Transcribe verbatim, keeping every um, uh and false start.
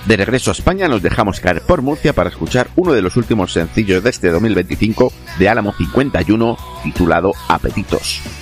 De regreso a España nos dejamos caer por Murcia para escuchar uno de los últimos sencillos de este dos mil veinticinco de Álamo cincuenta y uno, titulado Apetitos.